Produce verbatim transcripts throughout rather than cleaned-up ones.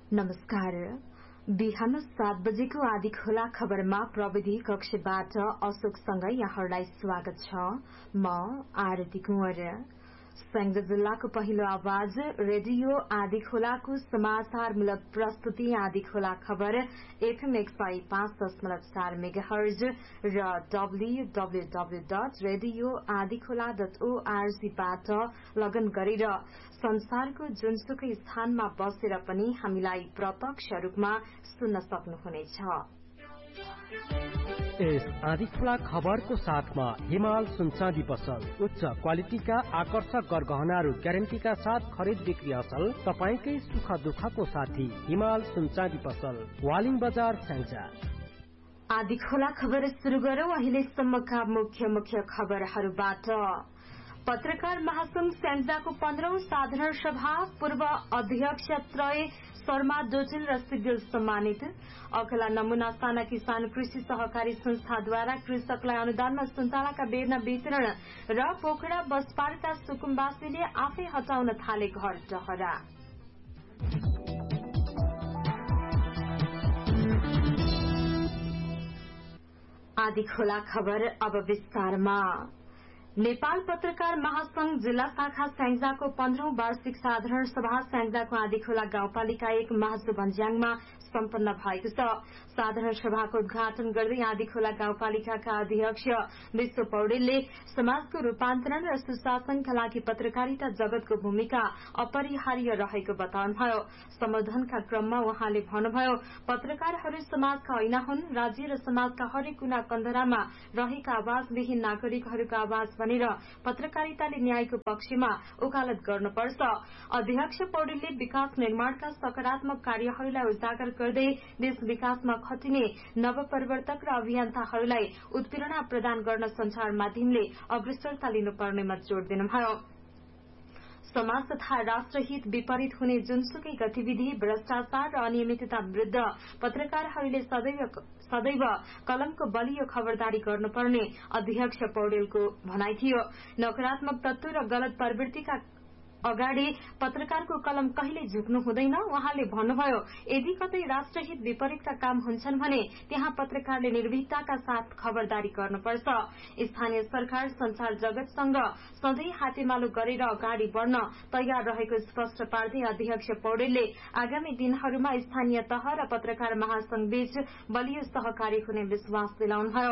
नमस्कार। बिहान सात बजेको आदि खोला खबरमा प्रविधि कक्षबाट अशोकसँगै यहाँहरूलाई स्वागत छ। म आरती कुँवर। स्याङ्जा जिल्लाको पहिलो आवाज रेडियो आदि खोलाको समाचारमूलक प्रस्तुति आदि खोला खबर एफएम एक सय पाँच दशमलव चार मेगाहर्ज र डब्ल्यूडब्ल्यूडब्ल्यू डट रेडियो आदि खोला डट ओआरजीबाट लगन गरेर संसारको जुनसुकै स्थानमा बसेर पनि हामीलाई प्रत्यक्ष रूपमा सुन्न सक्नुहुनेछ। यस आदि खोला खबरको साथमा हिमाल सुनचाँदी पसल उच्च क्वालिटीका आकर्षक गरगहनाहरू ग्यारेन्टीका साथ खरिद बिक्री असल। तपाईकै सुख दुःखको साथी हिमाल सुनचाँदी पसल, वालिङ बजार, स्याङ्जा। आदि खोला खबर शुरू गरौं अहिलेसम्मका मुख्य मुख्य खबरहरूबाट। पत्रकार महासंघ स्याङ्जाको पन्ध्रौं साधारण सभा पूर्व अध्यक्ष त्रय शर्मा डोटेल र सिग्देल सम्मानित। अकला नमूना साना किसान कृषि सहकारी संस्थाद्वारा कृषकलाई अनुदानमा सुन्तलाका बेर्ना वितरण र पोखरा बसपारका सुकुम्बासीले आफै हटाउन थाले घर डहरा। आदि खोला खबर अब विस्तारमा। नेपाल पत्रकार महासंघ जिल्ला शाखा स्याङ्जाको पन्ध्रौं वार्षिक साधारण सभा स्याङ्जाको आदिखोला गाउँपालिका एक महजु भन्ज्याङमा सम्पन्न भएको छ। साधारण सभाको उद्घाटन गर्दै आदिखोला गाउँपालिकाका अध्यक्ष विश्व पौडेलले समाजको रूपान्तरण र सुशासनका लागि पत्रकारिता जगतको भूमिका अपरिहार्य रहेको बताउनुभयो। सम्बोधनका क्रममा उहाँले भन्नुभयो, पत्रकारहरू समाजका ऐना हुन्। राज्य र समाजका हरेक कुना कन्दरामा रहेका आवाजविहीन नागरिकहरूको आवाज बनेर पत्रकारिताले न्यायको पक्षमा उकालत गर्नुपर्छ। अध्यक्ष पौडेलले विकास निर्माणका सकारात्मक कार्यहरूलाई उजागर गर्दै देश विकासमा खटिने नवप्रवर्तक र अभियन्ताहरूलाई उत्प्रेरणा प्रदान गर्न संचार माध्यमले अग्रसरता लिनुपर्नेमा जोड़ दिनुभयो। समाज तथा राष्ट्रहित विपरीत हुने जुनसुकै गतिविधि, भ्रष्टाचार र अनियमितता विरूद्ध पत्रकारहरूले सदैव सदैव कलमको बलियो खबरदारी गर्नुपर्ने अध्यक्ष पौडेलको भनाइ थियो। नकारात्मक तत्व र गलत प्रवृत्तिका अगाडि पत्रकारको कलम कहिल्यै झुक्नु हुँदैन। उहाँले भन्नुभयो, यदि कतै राष्ट्रहित विपरीतका काम हुन्छन् भने त्यहाँ पत्रकारले निर्भीकताका साथ खबरदारी गर्नुपर्छ। स्थानीय सरकार संचार जगतसँग सधैँ हातेमालो गरेर अगाडि बढ़न तयार रहेको स्पष्ट पार्दै अध्यक्ष पौडेलले आगामी दिनहरूमा स्थानीय तह र पत्रकार महासंघ बीच बलियो सहकार्य हुने विश्वास दिलाउनुभयो।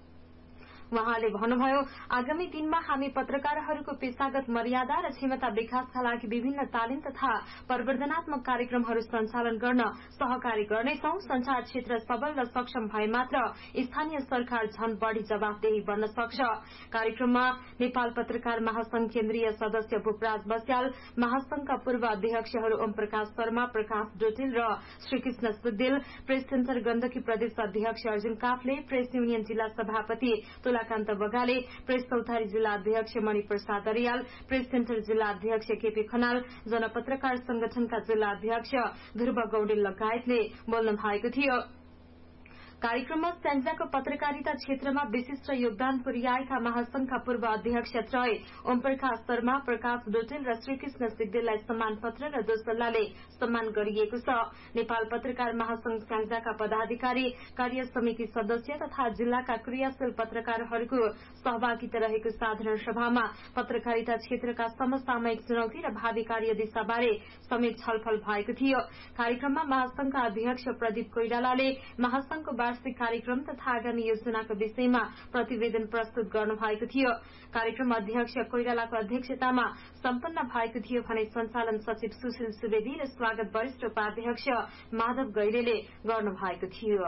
उहाँले भन्नुभयो, आगामी दिनमा हामी पत्रकारहरूको पेशागत मर्यादा र क्षमता विकासका लागि विभिन्न तालिम तथा प्रवर्धनात्मक कार्यक्रमहरू सञ्चालन गर्न सहकार्य गर्नेछौं। संचार क्षेत्र सबल र सक्षम भए मात्र स्थानीय सरकार झन बढ़ी जवाफदेही बन्न सक्छ। कार्यक्रममा नेपाल पत्रकार महासंघ केन्द्रीय सदस्य भूपराज बस्याल, महासंघका पूर्व अध्यक्षहरू ओम प्रकाश शर्मा, प्रकाश डोटेल र श्रीकृष्ण सिग्देल, प्रेस सेन्टर गण्डकी प्रदेश अध्यक्ष अर्जुन काफले, प्रेस युनियन जिल्ला सभापति तुलाकान्त बगाले, प्रेस चौतारी जिल्ला अध्यक्ष मणिप्रसाद अरियाल, प्रेस सेन्टर जिल्ला अध्यक्ष केपी खनाल, जनपत्रकार संगठनका जिल्ला अध्यक्ष ध्रुव गौडेल लगायतले बोल्नु भएको थियो। कार्यक्रममा स्याङ्जाको पत्रकारिता क्षेत्रमा विशिष्ट योगदान पुर्याएका महासंघका पूर्व अध्यक्ष त्रय ओम प्रकाश शर्मा, प्रकाश डोटेल र श्रीकृष्ण सिग्देललाई सम्मान पत्र र दोसल्लाले सम्मान गरिएको छ। नेपाल पत्रकार महासंघ स्याङ्जाका पदाधिकारी, कार्य समिति सदस्य तथा जिल्लाका क्रियाशील पत्रकारहरूको सहभागिता रहेको साधारण सभामा पत्रकारिता क्षेत्रका समसामयिक चुनौती र भावी कार्य दिशाबारे समेत छलफल भएको थियो। कार्यक्रममा महासंघका अध्यक्ष प्रदीप कोइरालाले महासंघको वार्षिक कार्यक्रम तथा आगामी योजनाको विषयमा प्रतिवेदन प्रस्तुत गर्नुभएको थियो। कार्यक्रम अध्यक्ष कोइरालाको अध्यक्षतामा सम्पन्न भएको थियो भने सञ्चालन सचिव सुशील सुवेदी र स्वागत वरिष्ठ उपाध्यक्ष माधव गैरेले गर्नुभएको थियो।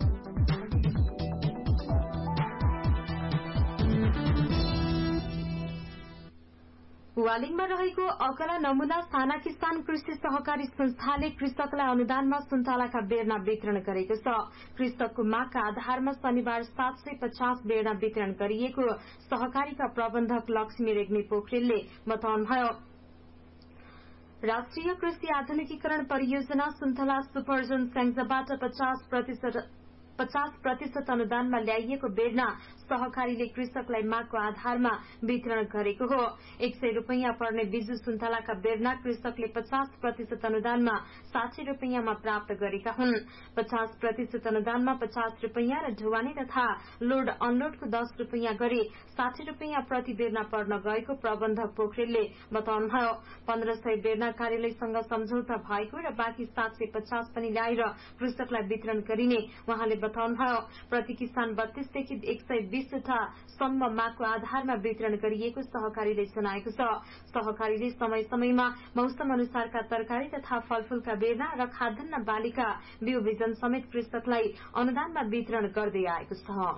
वालिङमा रहेको अकला नमूना साना किसान कृषि सहकारी संस्थाले कृषकलाई अनुदानमा सुन्तलाका बेर्ना वितरण गरेको छ। कृषकको मागका आधारमा शनिबार सात सय पचास बेर्ना वितरण गरिएको सहकारीका प्रबन्धक लक्ष्मी रेग्मी पोखरेलले बताउनुभयो। राष्ट्रिय कृषि आधुनिकीकरण परियोजना सुन्तला सुपरजोन स्याङ्जाबाट पचास प्रतिशत पचास प्रतिशत अनुदानमा ल्याइएको बेर्ना सहकारीले कृषकलाई मागको आधारमा वितरण गरेको हो। एक सय रूपियाँ पर्ने बिजु सुन्तलाका बेर्ना कृषकले पचास प्रतिशत अनुदानमा साठी रूपियाँमा प्राप्त गरेका हुन्। पचास प्रतिशत अनुदानमा पचास रूपियाँ र ढुवानी तथा लोड अनलोडको दस रूपियाँ गरी साठी रूपियाँ प्रति बेर्ना पर्न गएको प्रबन्धक पोखरेलले बताउनुभयो। पन्ध्र सय बेर्ना कार्यालयसँग सम्झौता भएको र बाँकी सात सय पचास पनि ल्याएर कृषकलाई वितरण गरिने उहाँले बताउनुभयो। प्रति किसान बत्तीसदेखि एक सय बीसवटा सम्म मागको आधारमा वितरण गरिएको सहकारीले जनाएको छ। सहकारीले समय समयमा मौसम अनुसारका तरकारी तथा फलफूलका बेर्ना र खाद्यान्न बालीका बिउ बिजन समेत कृषकलाई अनुदानमा वितरण गर्दै आएको छ।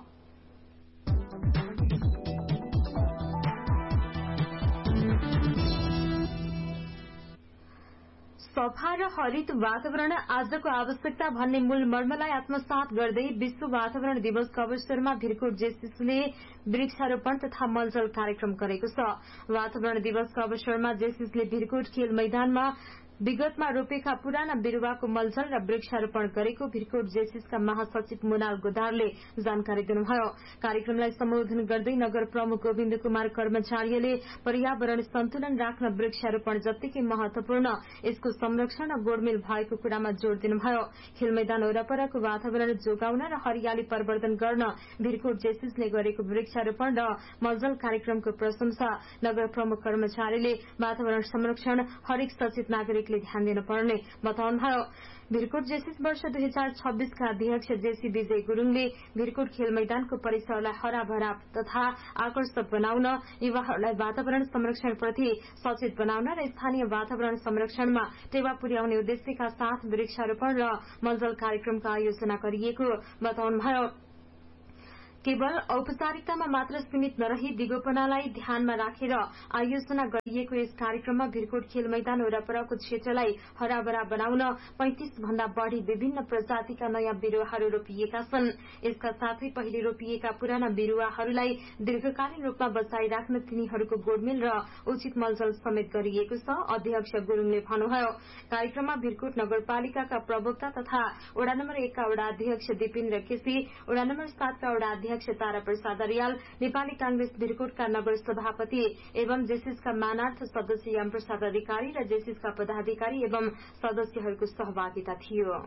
सफा र हरित वातावरण आजको आवश्यकता भन्ने मूल मर्मलाई आत्मसात गर्दै विश्व वातावरण दिवसको अवसरमा भिरकोट जेसीसीले वृक्षारोपण तथा मलजल कार्यक्रम गरेको छ। वातावरण दिवसको अवसरमा जेसीसीले भिरकोट खेल मैदानमा विगतमा रोपेका पुराना बिरूवाको मलजल र वृक्षारोपण गरेको भिरकोट जेसीसीका महासचिव मुनाल गोदारले जानकारी दिनुभयो। कार्यक्रमलाई सम्बोधन गर्दै नगर प्रमुख गोविन्द कुमार कर्मचारीले पर्यावरण सन्तुलन राख्न वृक्षारोपण जत्तिकै महत्वपूर्ण यसको संरक्षण र गोडमेल भएको कुरामा जोड़ दिनुभयो। खेल मैदान वरपरको वातावरण जोगाउन र हरियाली प्रवर्धन गर्न भिरकोट जेसीसीले गरेको वृक्षारोपण र मलजल कार्यक्रमको प्रशंसा नगर प्रमुख कर्मचारीले वातावरण संरक्षण हरेक सचेत नागरिक ध्यान दिनुपर्ने बताउनुभयो। भिरकोट जेसीसी वर्ष दुई हजार छब्बीसका अध्यक्ष जेसी विजय गुरूङले भिरकोट खेल मैदानको परिसरलाई हराभरा तथा आकर्षक बनाउन, युवाहरूलाई वातावरण संरक्षणप्रति सचेत बनाउन र स्थानीय वातावरण संरक्षणमा टेवा पुर्याउने उद्देश्यका साथ वृक्षारोपण र मलजल कार्यक्रमको आयोजना गरिएको बताउनुभयो। केवल औपचारिकतामा मात्र सीमित नरही दिगोपनालाई ध्यानमा राखेर आयोजना गरिएको यस कार्यक्रममा भिरकोट खेल मैदान वरपरको क्षेत्रलाई हराभरा बनाउन पैंतिस भन्दा बढ़ी विभिन्न प्रजातिका नयाँ बिरूवाहरू रोपिएका छन्। यसका साथै पहिले रोपिएका पुराना बिरूवाहरूलाई दीर्घकालीन रूपमा बचाइ राख्न तिनीहरूको गोडमेल र उचित मलजल समेत गरिएको छ। अध्यक्ष गुरूङले भन्नुभयो। कार्यक्रममा भिरकोट नगरपालिकाका प्रवक्ता तथा वडा नम्बर एकका वडा अध्यक्ष दिपेन्द्र केसी, वडा नम्बर सातका वडा अध्यक्ष तारा प्रसाद अर्याल, नेपाली कांग्रेस भिरकोटका नगर सभापति एवं जेसीसीका मानार्थ सदस्य याम प्रसाद अधिकारी र जेसीसीका पदाधिकारी एवं सदस्यहरूको सहभागिता थियो।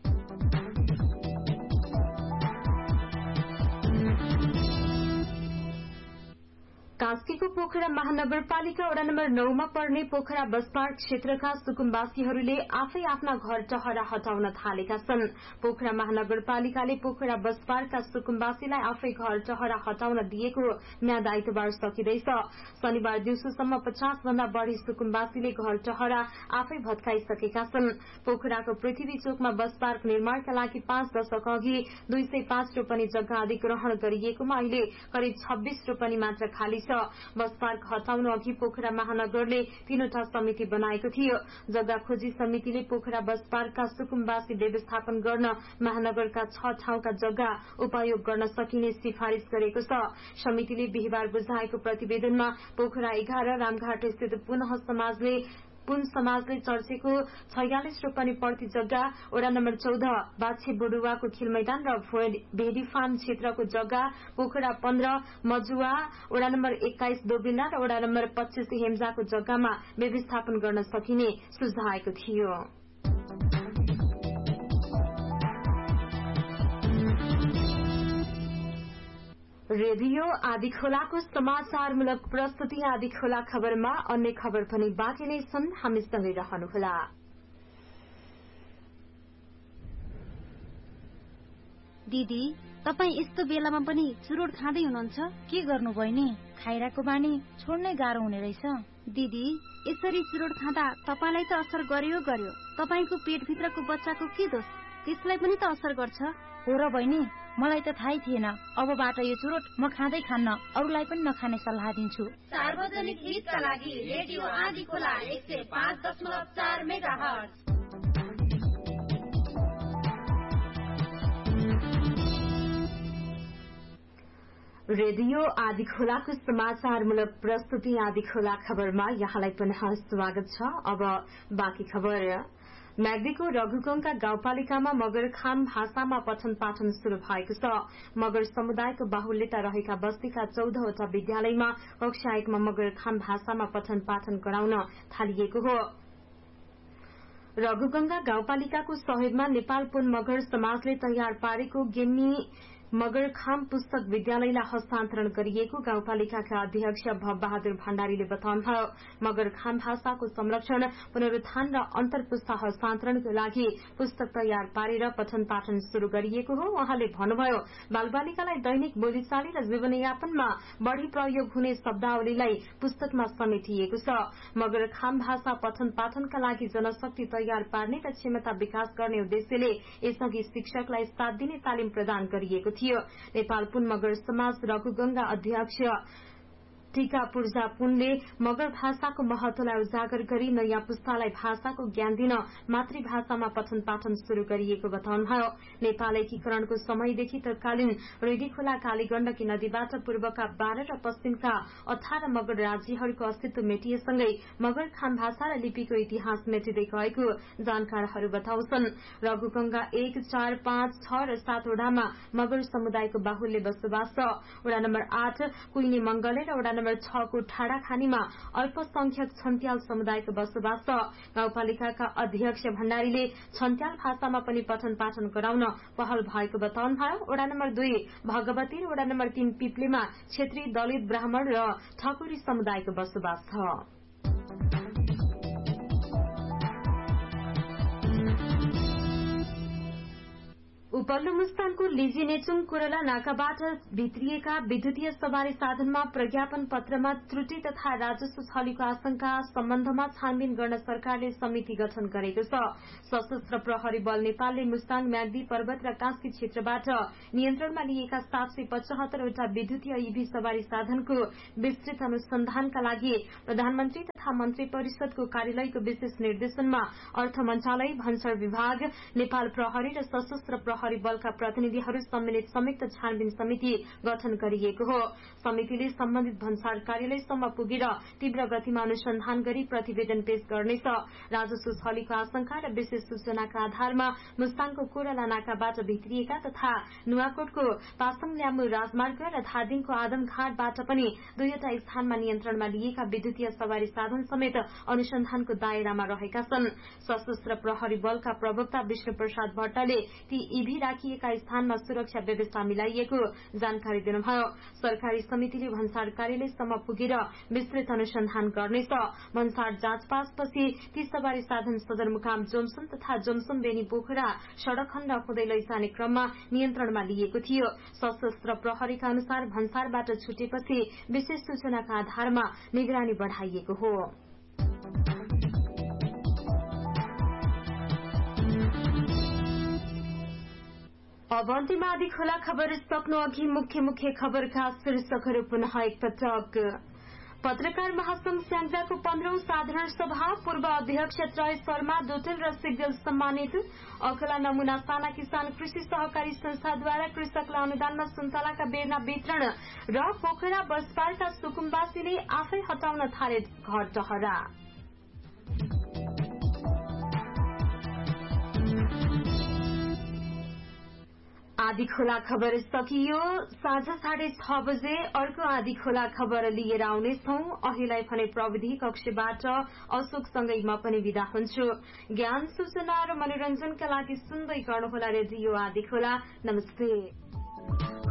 कास्कीको पोखरा महानगरपालिका वडा नम्बर नौमा पर्ने पोखरा बस पार्क क्षेत्रका सुकुम्बासीहरूले आफै आफ्ना घर टहरा हटाउन थालेका छन्। पोखरा महानगरपालिकाले पोखरा बस पार्कका सुकुम्बासीलाई आफै घर टहरा हटाउन दिएको म्याद आइतबार सकिँदैछ। शनिबार दिउँसोसम्म पचास भन्दा बढ़ी सुकुम्बासीले घर टहरा आफै भत्काइसकेका छन्। पोखराको पृथ्वी चोकमा बस पार्क निर्माणका लागि पाँच दशक अघि दुई सय पाँच रोपनी जग्गा अधिग्रहण गरिएकोमा अहिले करिब छब्बीस रोपनी मात्र खाली छ। बस पार्क हटाउन अघि पोखरा महानगरले तीनवटा समिति बनाएको थियो। जग्गा खोजी समितिले पोखरा बस पार्कका सुकुम्बासी व्यवस्थापन गर्न महानगरका छ ठाउँका जग्गा उपयोग गर्न सकिने सिफारिश गरेको छ। समितिले बिहिबार बुझाएको प्रतिवेदनमा पोखरा एघार रामघाट स्थित पुनः समाजले पुन समाजले चर्चेको छयालिस रोपनी प्रति जग्गा, वडा नम्बर चौध बाछे बडुवाको खेल मैदान र भेडी फार्म क्षेत्रको जग्गा, पोखरा पन्ध्र मजुवा, वडा नम्बर एक्काइस दोबिल्ला र वडा नम्बर पच्चीस हेम्जाको जग्गामा व्यवस्थापन गर्न सकिने सुझाएको थियो। रेडियो आदि खोलाको समाचारमूलक प्रस्तुति आदि खोला खबरमा अन्य खबर पनि बाँकी नै छन्। हामीसँगै रहनुहोला। दिदी, तपाई यस्तो बेलामा पनि चुरोट खाँदै हुनुहुन्छ? के गर्नु बहिनी? खाइराको बानी छोड्नै गाह्रो हुने रहेछ। दिदी, यसरी चुरोट खाँदा तपाईलाई त असर गर्यो गर्यो, तपाईको पेटभित्रको बच्चाको के दोष? त्यसलाई पनि त असर गर्छ। हो र बहिनी, मलाई त थाहै थिएन। अबबाट यो चुरोट म खाँदै खान्न, अरूलाई पनि नखाने सल्लाह दिन्छु। सार्वजनिक हितका लागि रेडियो आदि खोला एक सय पाँच दशमलव चार मेगाहर्ज। रेडियो आदि खोलाको समाचारमूलक प्रस्तुति आदि खोला खबरमा यहाँलाई पुनः स्वागत छ। अब बाँकी खबर। म्याग्दीको रघुगंगा गाउँपालिकामा मगरखाम भाषामा पठन पाठन शुरू भएको छ। मगर समुदायको बाहुल्यता रहेका बस्तीका चौधवटा विद्यालयमा कक्षा एकमा मगरखाम भाषामा पठन पाठन गराउन थालिएको हो। रघुगंगा गाउँपालिकाको सहयोगमा नेपाल पुन मगर समाजले तयार पारेको गेमी मगरखाम पुस्तक विद्यालयलाई हस्तान्तरण गरिएको गाउँपालिकाका अध्यक्ष भवबहादुर भण्डारीले बताउनुभयो। मगरखाम भाषाको संरक्षण, पुनरुत्थान र अन्तर्पुस्ता हस्तान्तरणको लागि पुस्तक तयार पारेर पठन पाठन शुरू गरिएको हो। उहाँले भन्नुभयो, बालबालिकालाई दैनिक बोलीचाली र जीवनयापनमा बढ़ी प्रयोग हुने शब्दावलीलाई पुस्तकमा समेटिएको छ। मगरखाम भाषा पठन पाठनका लागि जनशक्ति तयार पार्ने र क्षमता विकास गर्ने उद्देश्यले यसअघि शिक्षकलाई सात दिने तालिम प्रदान गरिएको थियो। नेपाल पुन मगर समाज रघुगंगा अध्यक्ष टीका पूर्जा पुनले मगर भाषाको महत्वलाई उजागर गरी नयाँ पुस्तालाई भाषाको ज्ञान दिन मातृभाषामा पठन पाठन शुरू गरिएको बताउनुभयो। नेपाल एकीकरणको समयदेखि तत्कालीन रेडी खोला कालीगण्डकी नदीबाट पूर्वका बाह्र र पश्चिमका अठार मगर राज्यहरूको अस्तित्व मेटिएसँगै मगरखाम भाषा र लिपिको इतिहास मेटिँदै गएको जानकारहरू बताउँछन्। रघुगंगा एक, चार, पाँच, छ र सात वडामा मगर समुदायको बाहुल्य बसोबास छ। वडा नम्बर आठ कुइने मंगले र वडा नम्बर छ को ठाडाखानीमा अल्पसंख्यक छन्त्याल समुदायको बसोबास छ। गाउँपालिकाका अध्यक्ष भण्डारीले छन्त्याल भाषामा पनि पठन पाठन गराउन पहल भएको बताउनुभयो। वडा नम्बर दुई भगवती र वडा नम्बर तीन पिप्लेमा क्षेत्रीय, दलित, ब्राह्मण र ठकुरी समुदायको बसोबास छ। उपल्लो मुस्ताङको लिजी नेचुङ कोरला नाकाबाट भित्रिएका विद्युतीय सवारी साधनमा प्रज्ञापन पत्रमा त्रुटि तथा राजस्व छलीको आशंका सम्बन्धमा छानबिन गर्न सरकारले समिति गठन गरेको छ। सशस्त्र प्रहरी बल नेपालले मुस्ताङ, म्याग्दी, पर्वत र कास्की क्षेत्रबाट नियन्त्रणमा लिएका सात सय पचहत्तरवटा विद्युतीय ईभी सवारी साधनको विस्तृत अनुसन्धानका लागि प्रधानमन्त्री तथा मन्त्री परिषदको कार्यालयको विशेष निर्देशनमा अर्थ मन्त्रालय, भन्सार विभाग, नेपाल प्रहरी र सशस्त्र प्रहरी बलका प्रतिनिधिहरू सम्मिलित संयुक्त छानबिन समिति गठन गरिएको हो। समितिले सम्बन्धित भन्सार कार्यालयसम्म पुगेर तीव्र गतिमा अनुसन्धान गरी प्रतिवेदन पेश गर्नेछ। राजस्व छलीको आशंका र विशेष सूचनाका आधारमा मुस्ताङको कोरला नाकाबाट भित्रिएका तथा नुवाकोटको पासाङ ल्याम्बु राजमार्ग र धादिङको आदमघाटबाट पनि दुईवटा स्थानमा नियन्त्रणमा लिएका विद्युतीय सवारी साधन समेत अनुसन्धानको दायरामा रहेका छन्। सशस्त्र प्रहरी बलका प्रवक्ता विष्णु प्रसाद भट्टले ती ईभी राखिएका स्थानमा सुरक्षा व्यवस्था मिलाइएको जानकारी दिनुभयो। सरकारी समितिले भन्सार कार्यालयसम्म पुगेर विस्तृत अनुसन्धान गर्नेछ। भन्सार जाँचपासपछि ती सवारी साधन सदरमुकाम जोमसुम तथा जोमसुम बेनी पोखरा सड़क खण्ड हुँदै लैजाने क्रममा नियन्त्रणमा लिएको थियो। सशस्त्र प्रहरीका अनुसार भन्सारबाट छुटेपछि विशेष सूचनाका आधारमा निगरानी बढ़ाइएको हो। अब अन्त्यमा आदि खोला खबर सक्नु अघि मुख्य मुख्य खबरका शीर्षकहरू पुनः एकपटक। पत्रकार महासंघ स्याङ्जाको पन्ध्रौं साधारण सभा, पूर्व अध्यक्ष त्रय शर्मा, डोटेल र सिग्देल सम्मानित। अकला नमूना साना किसान कृषि सहकारी संस्थाद्वारा कृषकलाई अनुदानमा सुन्तलाका बेर्ना वितरण र पोखरा बसपारका सुकुम्बासीले आफै हटाउन थाले घर टहरा। आदि खोला खबर सकियो। साँझ साढे छ बजे अर्को आदि खोला खबर लिएर आउनेछौं। अहिलेलाई भने प्रविधि कक्षबाट अशोकसँगै म पनि विदा हुन्छु। ज्ञान, सूचना र मनोरञ्जनका लागि सुन्दै गर्नुहोला रेडियो आदि खोला। नमस्ते।